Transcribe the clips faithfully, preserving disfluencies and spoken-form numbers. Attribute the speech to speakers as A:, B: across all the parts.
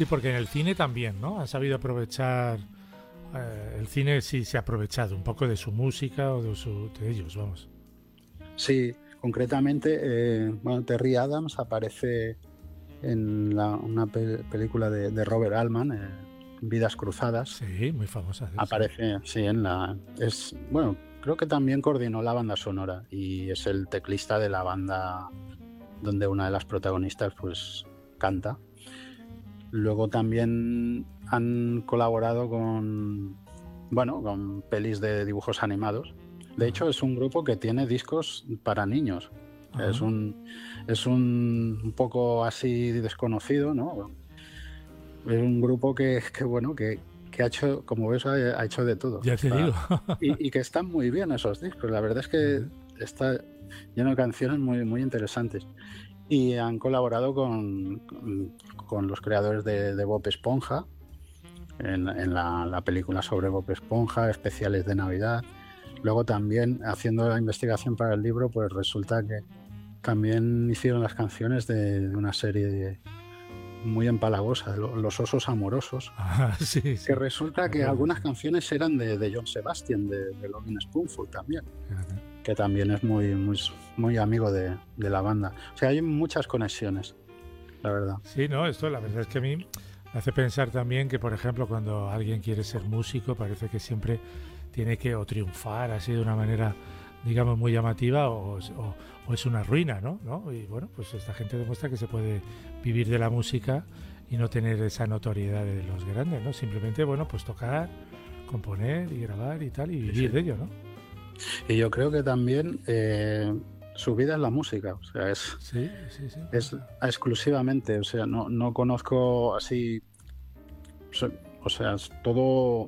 A: Sí, porque en el cine también, ¿no? Han sabido aprovechar... Eh, el cine sí se ha aprovechado un poco de su música o de, su, de ellos, vamos.
B: Sí, concretamente, eh, bueno, Terry Adams aparece en la, una pe- película de, de Robert Altman, eh, Vidas Cruzadas.
A: Sí, muy famosa. Sí,
B: Aparece, sí, en la... Es, bueno, creo que también coordinó la banda sonora y es el teclista de la banda donde una de las protagonistas pues canta. Luego también han colaborado con, bueno, con pelis de dibujos animados. De hecho, es un grupo que tiene discos para niños.
A: Ajá.
B: Es un es un, un poco así desconocido, ¿no? Es un grupo que, que bueno, que, que ha hecho, como ves, ha, ha hecho de todo.
A: Ya te
B: Está,
A: digo.
B: y, y que están muy bien esos discos. La verdad es que
A: Ajá.
B: está lleno de canciones muy, muy interesantes. Y han colaborado con, con, con los creadores de, de Bob Esponja, en, en la, la película sobre Bob Esponja, especiales de Navidad. Luego también, haciendo la investigación para el libro, pues resulta que también hicieron las canciones de, de una serie de, muy empalagosa, Los Osos Amorosos,
A: Ah, sí, sí.
B: que resulta que algunas canciones eran de, de John Sebastian, de, de Lovin' Spoonful también,
A: Fíjate.
B: que también es muy, muy, muy amigo de, de la banda. O sea, hay muchas conexiones, la verdad.
A: Sí, no, esto la verdad es que a mí me hace pensar también que, por ejemplo, cuando alguien quiere ser músico, parece que siempre tiene que o triunfar así de una manera, digamos, muy llamativa o, o, o es una ruina, ¿no? ¿no? Y bueno, pues esta gente demuestra que se puede vivir de la música y no tener esa notoriedad de los grandes, ¿no? Simplemente, bueno, pues tocar, componer y grabar y tal, y vivir sí, sí. de ello, ¿no?
B: Y yo creo que también eh, su vida es la música, o sea, es,
A: sí, sí, sí.
B: es exclusivamente, o sea, no, no conozco así, o sea, es todo...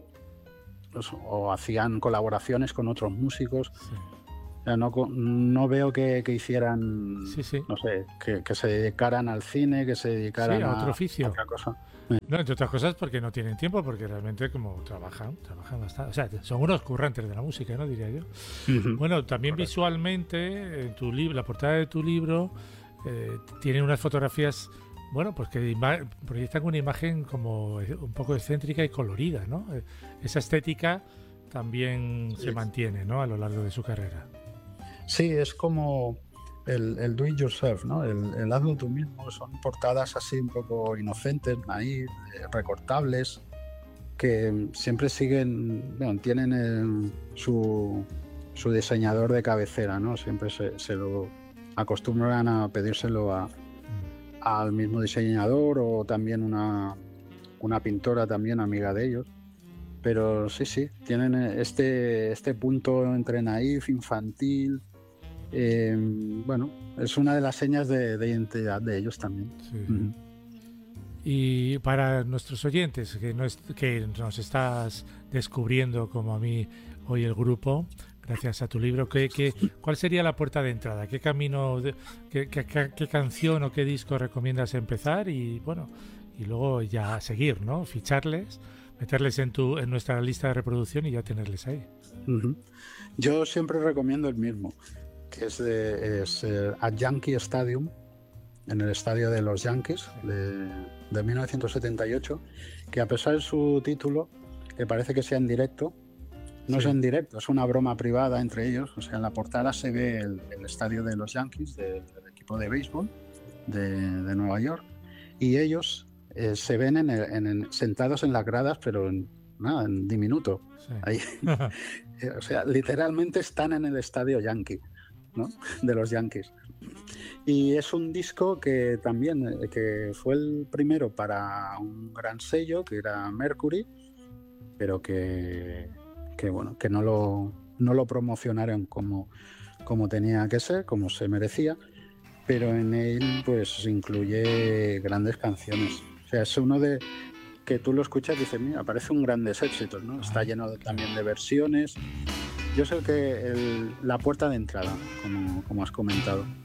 B: o hacían colaboraciones con otros músicos.
A: Sí.
B: O sea, no, no veo que, que hicieran,
A: sí, sí.
B: no sé, que, que se dedicaran al cine, que se dedicaran
A: sí, a otro
B: a,
A: oficio.
B: a otra cosa.
A: No, entre otras cosas porque no tienen tiempo, porque realmente como trabajan, trabajan bastante. O sea, son unos currantes de la música, ¿no? Diría yo. Uh-huh. Bueno, también Correcto. Visualmente, en tu libro, la portada de tu libro, eh, tiene unas fotografías, bueno, pues que ima- proyectan una imagen como un poco excéntrica y colorida, ¿no? Esa estética también sí. se mantiene, ¿no? A lo largo de su carrera.
B: Sí, es como el, el do it yourself, ¿no? El, el hazlo tú mismo. Son portadas así un poco inocentes, ahí, recortables, que siempre siguen, bueno, tienen el, su, su diseñador de cabecera, ¿no? Siempre se, se lo acostumbran a pedírselo a, al mismo diseñador o también una, una pintora también amiga de ellos. Pero sí, sí, tienen este, este punto entre naif, infantil. Eh, bueno, es una de las señas de, de identidad de ellos también.
A: Sí. Mm. Y para nuestros oyentes, que, no es, que nos estás descubriendo como a mí hoy el grupo, gracias a tu libro, ¿qué, qué, ¿cuál sería la puerta de entrada? ¿Qué camino, de, qué, qué, qué, qué canción o qué disco recomiendas empezar? Y bueno, y luego ya seguir, ¿no? Ficharles, meterles en, tu, en nuestra lista de reproducción y ya tenerles ahí.
B: Uh-huh. Yo siempre recomiendo el mismo, que es, de, es eh, A Yankee Stadium, en el estadio de los Yankees, de, de mil novecientos setenta y ocho, que a pesar de su título, que parece que sea en directo, no sí. es en directo, es una broma privada entre ellos. O sea, en la portada se ve el, el estadio de los Yankees, de, del equipo de béisbol de, de Nueva York, y ellos eh, se ven en el, en el, sentados en las gradas, pero en, nada, en diminuto. Sí. Ahí. O sea, literalmente están en el estadio Yankee, ¿no? De los Yankees. Y es un disco que también que fue el primero para un gran sello, que era Mercury, pero que, que bueno, que no lo, no lo promocionaron como, como tenía que ser, como se merecía, pero en él pues incluye grandes canciones. O sea, es uno de que tú lo escuchas y dices, mira, parece un grandes éxitos, ¿no? Está lleno de, también de versiones. Yo sé que el, la puerta de entrada, como, como has comentado.